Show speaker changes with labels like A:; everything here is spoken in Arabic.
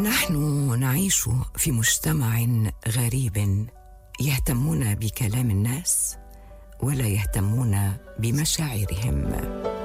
A: نحن نعيش في مجتمع غريب، يهتمون بكلام الناس ولا يهتمون بمشاعرهم.